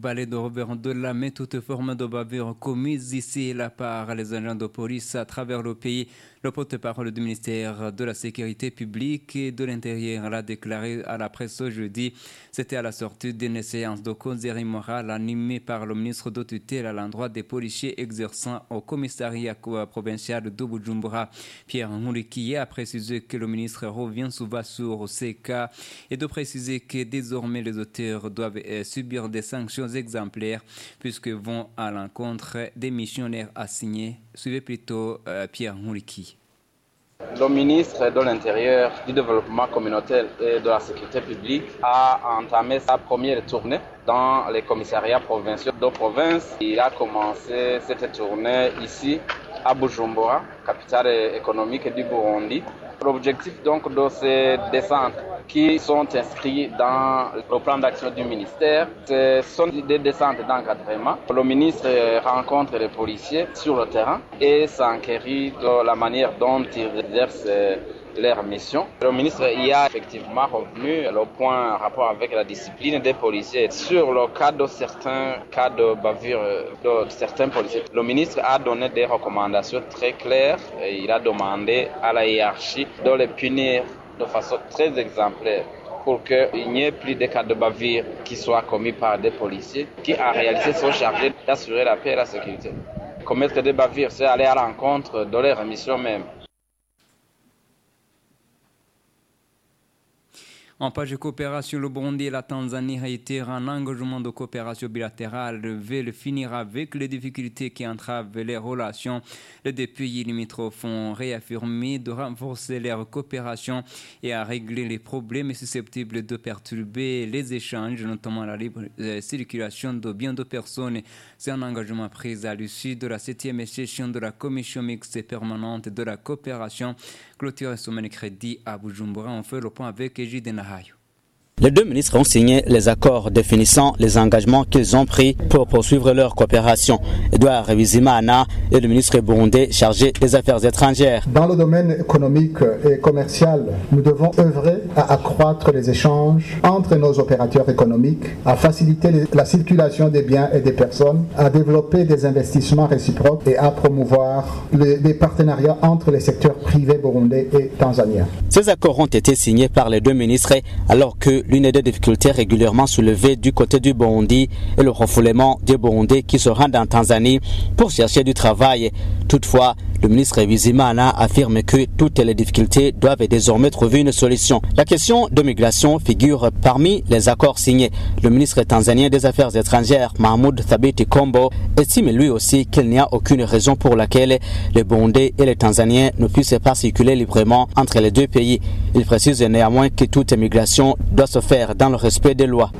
balai de revers de la main toute forme de bavure commise ici et là par les agents de police à travers le pays. Le porte-parole du ministère de la Sécurité publique et de l'Intérieur l'a déclaré à la presse ce jeudi. C'était à la sortie d'une séance de causerie morale animée par le ministre de tutelle à l'endroit des policiers exerçant au commissariat provincial de Bujumbura. Pierre Nkourikiye a précisé que le ministre revient souvent sur ces cas et de préciser que désormais les auteurs doivent subir des sanctions exemplaires puisqu'ils vont à l'encontre des missionnaires assignés. Suivez plutôt Pierre Nkourikiye. Le ministre de l'Intérieur, du Développement communautaire et de la Sécurité publique a entamé sa première tournée dans les commissariats provinciaux de province. Il a commencé cette tournée ici à Bujumbura, capitale économique du Burundi. L'objectif donc de ces descentes qui sont inscrits dans le plan d'action du ministère, ce sont des descentes d'encadrement. Le ministre rencontre les policiers sur le terrain et s'enquérit de la manière dont ils exercent leur mission. Le ministre y a effectivement revenu le point en rapport avec la discipline des policiers sur le cas de certains cas de bavure de certains policiers. Le ministre a donné des recommandations très claires et il a demandé à la hiérarchie de les punir de façon très exemplaire pour qu'il n'y ait plus de cas de bavure qui soient commis par des policiers qui en réalité sont chargés d'assurer la paix et la sécurité. Commettre des bavures, c'est aller à l'encontre de leur mission même. En page de coopération, le Burundi et la Tanzanie réitèrent un engagement de coopération bilatérale veulent finir avec les difficultés qui entravent les relations. Les deux pays limitrophes ont réaffirmé de renforcer leur coopération et à régler les problèmes susceptibles de perturber les échanges, notamment la libre circulation de biens de personnes. C'est un engagement pris à l'issue de la 7e session de la Commission mixte permanente de la coopération clôturée ce mercredi à Bujumbura. On fait le point avec Egide Nahayo. Les deux ministres ont signé les accords définissant les engagements qu'ils ont pris pour poursuivre leur coopération. Edouard Bizimana est le ministre burundais chargé des affaires étrangères. Dans le domaine économique et commercial, nous devons œuvrer à accroître les échanges entre nos opérateurs économiques, à faciliter la circulation des biens et des personnes, à développer des investissements réciproques et à promouvoir des partenariats entre les secteurs privés burundais et tanzaniens. Ces accords ont été signés par les deux ministres alors que l'une des difficultés régulièrement soulevées du côté du Burundi est le refoulement des Burundais qui se rendent en Tanzanie pour chercher du travail. Toutefois, le ministre Bizimana affirme que toutes les difficultés doivent désormais trouver une solution. La question de migration figure parmi les accords signés. Le ministre tanzanien des Affaires étrangères, Mahmoud Thabiti Kombo, estime lui aussi qu'il n'y a aucune raison pour laquelle les Burundais et les Tanzaniens ne puissent pas circuler librement entre les deux pays. Il précise néanmoins que toute migration doit se faire dans le respect des lois.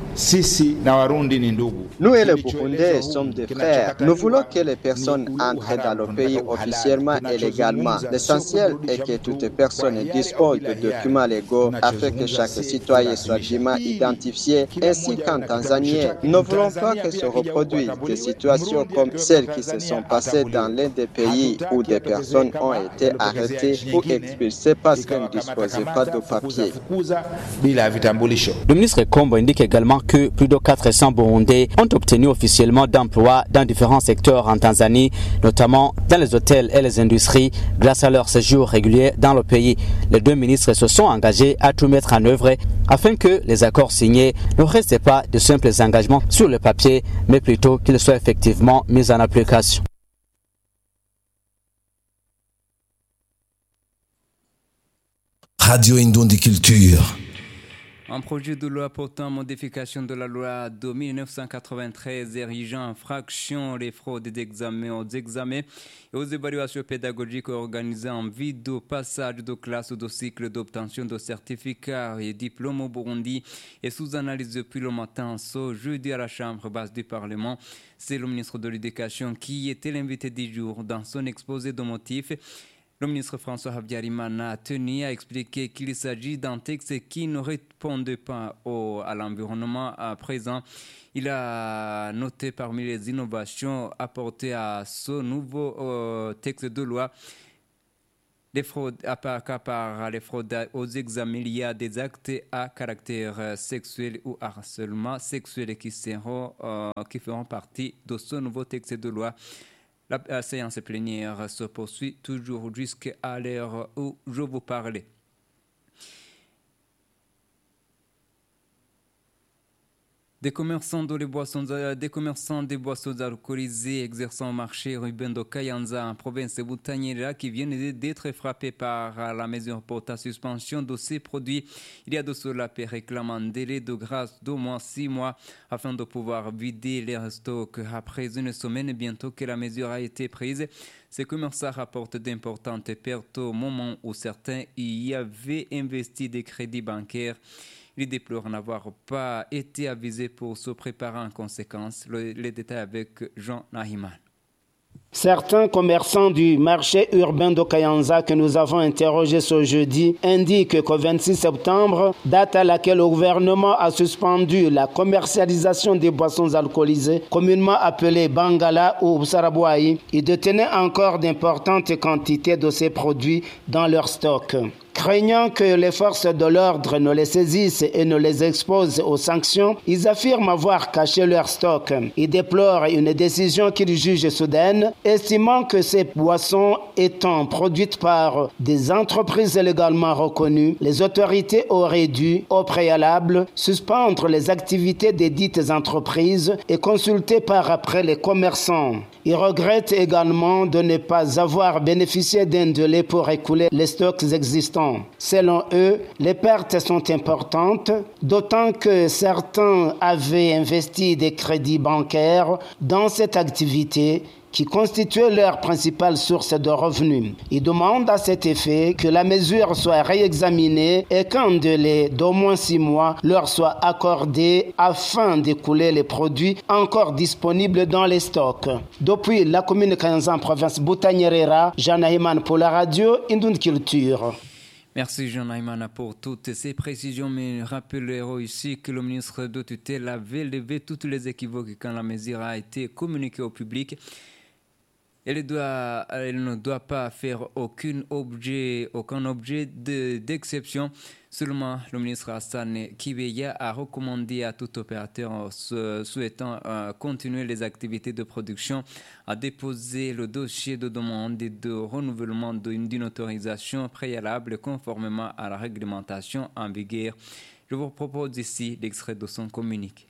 Nous et les Burundais sommes des frères. Nous voulons que les personnes entrent dans le pays officiellement et légalement. L'essentiel est que toute personne dispose de documents légaux afin que chaque citoyen soit dûment identifié, ainsi qu'en Tanzanie. Nous ne voulons pas que se reproduisent des situations comme celles qui se sont passées dans l'un des pays où des personnes ont été arrêtées ou expulsées parce qu'elles ne disposaient pas de papiers. Le ministre Kombo indique également que plus de 400 Burundais ont obtenu officiellement d'emploi dans différents secteurs en Tanzanie, notamment dans les hôtels et les industries, grâce à leur séjour régulier dans le pays. Les deux ministres se sont engagés à tout mettre en œuvre afin que les accords signés ne restent pas de simples engagements sur le papier, mais plutôt qu'ils soient effectivement mis en application. Radio Indundi Culture. Un projet de loi portant modification de la loi de 1993 érigeant en fraction les fraudes d'examen aux examens et aux évaluations pédagogiques organisées en vue de passage de classe ou de cycle d'obtention de certificats et diplômes au Burundi et sous analyse depuis le matin ce jeudi à la Chambre basse du Parlement. C'est le ministre de l'Éducation qui était l'invité du jour dans son exposé de motifs. Le ministre François Habyarimana a tenu à expliquer qu'il s'agit d'un texte qui ne répondait pas à l'environnement à présent. Il a noté parmi les innovations apportées à ce nouveau texte de loi des fraudes par les fraudes aux examens, il y a des actes à caractère sexuel ou harcèlement sexuel qui feront partie de ce nouveau texte de loi. La séance plénière se poursuit toujours jusqu'à l'heure où je vous parlais. Des commerçants des boissons alcoolisées exerçant au marché Ruben de Kayanza en province de Butanyerera qui viennent d'être frappés par la mesure portant à suspension de ces produits. Il y a de cela qui réclament un délai de grâce d'au moins 6 mois afin de pouvoir vider leurs stocks. Après une semaine bientôt que la mesure a été prise, ces commerçants rapportent d'importantes pertes au moment où certains y avaient investi des crédits bancaires. Ils déplorent n'avoir pas été avisés pour se préparer en conséquence. Les détails avec Jean Nahiman. Certains commerçants du marché urbain de Kayanza que nous avons interrogés ce jeudi indiquent qu'au 26 septembre, date à laquelle le gouvernement a suspendu la commercialisation des boissons alcoolisées, communément appelées Bangala ou Sarabouaï, ils détenaient encore d'importantes quantités de ces produits dans leur stock. Craignant que les forces de l'ordre ne les saisissent et ne les exposent aux sanctions, ils affirment avoir caché leur stock. Ils déplorent une décision qu'ils jugent soudaine, estimant que ces boissons étant produites par des entreprises légalement reconnues, les autorités auraient dû, au préalable, suspendre les activités des dites entreprises et consulter par après les commerçants. Ils regrettent également de ne pas avoir bénéficié d'un délai pour écouler les stocks existants. Selon eux, les pertes sont importantes, d'autant que certains avaient investi des crédits bancaires dans cette activité qui constituait leur principale source de revenus. Ils demandent à cet effet que la mesure soit réexaminée et qu'un délai d'au moins 6 mois leur soit accordé afin d'écouler les produits encore disponibles dans les stocks. Depuis la commune de Kayanza, province Butanyerera, Jean Nahiman pour la radio Indund Culture. Merci Jean Naïmana pour toutes ces précisions, mais rappellerons ici que le ministre de tutelle avait levé toutes les équivoques quand la mesure a été communiquée au public. Elle ne doit pas faire aucun objet d'exception. Seulement, le ministre Hassan Kibeya a recommandé à tout opérateur souhaitant continuer les activités de production à déposer le dossier de demande de renouvellement d'une autorisation préalable conformément à la réglementation en vigueur. Je vous propose ici l'extrait de son communiqué.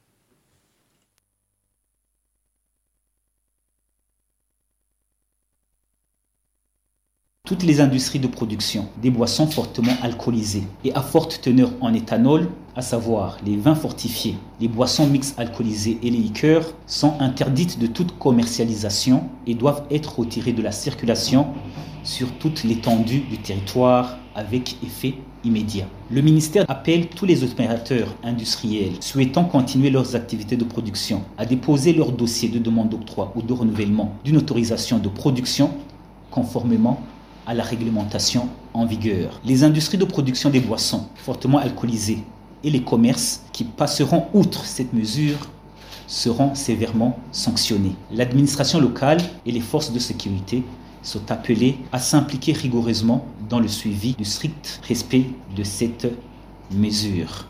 Toutes les industries de production des boissons fortement alcoolisées et à forte teneur en éthanol, à savoir les vins fortifiés, les boissons mixtes alcoolisées et les liqueurs, sont interdites de toute commercialisation et doivent être retirées de la circulation sur toute l'étendue du territoire avec effet immédiat. Le ministère appelle tous les opérateurs industriels souhaitant continuer leurs activités de production à déposer leur dossier de demande d'octroi ou de renouvellement d'une autorisation de production conformément à la réglementation en vigueur. Les industries de production des boissons fortement alcoolisées et les commerces qui passeront outre cette mesure seront sévèrement sanctionnés. L'administration locale et les forces de sécurité sont appelées à s'impliquer rigoureusement dans le suivi du strict respect de cette mesure.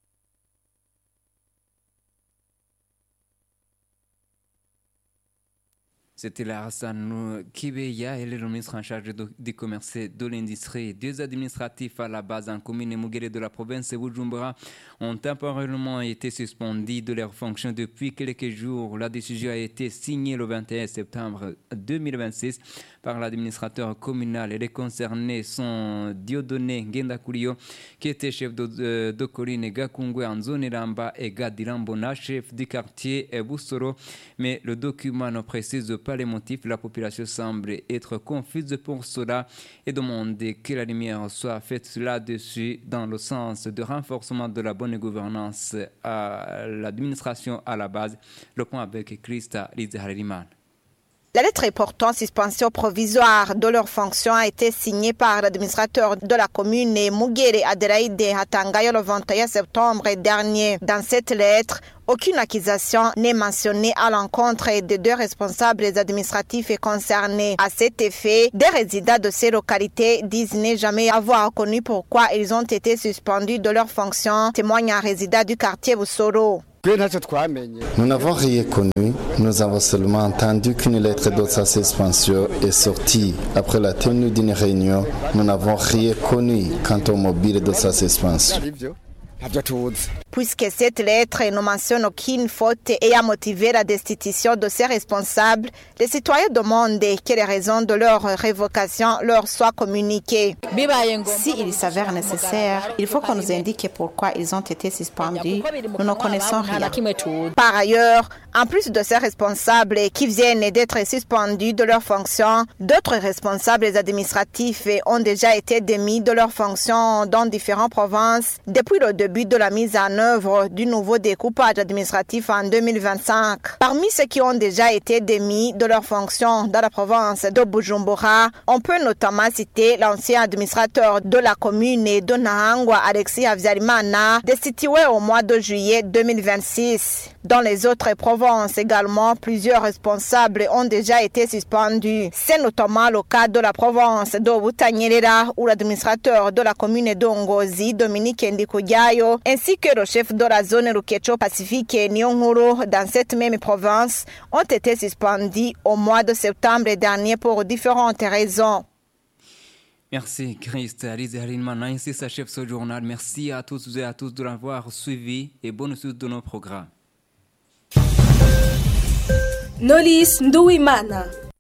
C'était la Hassan Kibeya, elle est le ministre en charge du commerce et de l'industrie. 2 administratifs à la base en commune Mugere de la province de Bujumbura ont temporairement été suspendus de leurs fonctions depuis quelques jours. La décision a été signée le 21 septembre 2026 par l'administrateur communal. Les concernés sont Dieudonné Ngendakurio, qui était chef de colline Gakungwe en zone Ramba, et Gadirambona, chef du quartier Boussoro. Mais le document ne précise pas les motifs. La population semble être confuse pour cela et demande que la lumière soit faite là-dessus dans le sens de renforcement de la bonne gouvernance à l'administration à la base. Le point avec Christa Lizahariman. La lettre portant suspension provisoire de leurs fonctions a été signée par l'administrateur de la commune Mugere Adelaide Hatangayo le 21 septembre dernier. Dans cette lettre, Aucune accusation n'est mentionnée à l'encontre des deux responsables administratifs concernés. À cet effet, des résidents de ces localités disent ne jamais avoir connu pourquoi ils ont été suspendus de leurs fonctions, témoigne un résident du quartier Busoro. Nous n'avons rien connu, nous avons seulement entendu qu'une lettre de sa suspension est sortie. Après la tenue d'une réunion, nous n'avons rien connu quant au mobile de sa suspension. Puisque cette lettre ne mentionne aucune faute et a motivé la destitution de ces responsables, les citoyens demandent que les raisons de leur révocation leur soient communiquées. S'il s'avère nécessaire, il faut qu'on nous indique pourquoi ils ont été suspendus. Nous ne connaissons rien. Par ailleurs, en plus de ces responsables qui viennent d'être suspendus de leurs fonctions, d'autres responsables administratifs ont déjà été démis de leurs fonctions dans différentes provinces depuis le début de la mise en œuvre du nouveau découpage administratif en 2025. Parmi ceux qui ont déjà été démis de leurs fonctions dans la province de Bujumbura, on peut notamment citer l'ancien administrateur de la commune de Nahangwa, Alexis Havyarimana, destitué au mois de juillet 2026. Dans les autres provinces également, plusieurs responsables ont déjà été suspendus. C'est notamment le cas de la province de Butanyerera où l'administrateur de la commune d'Ongozi, Dominique Ndikuyayo, ainsi que le chef de la zone Rukecho Pacifique Nyonguru dans cette même province ont été suspendus au mois de septembre dernier pour différentes raisons. Merci Christ. Alice Harinmana, ainsi s'achève ce journal. Merci à tous et à tous de l'avoir suivi et bonne suite de nos programmes. Knowless Nduwimana.